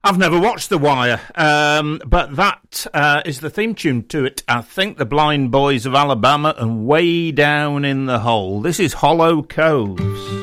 I've never watched The Wire, but that is the theme tune to it. I think the Blind Boys of Alabama and Way Down in the Hole. This is Hollow Coves.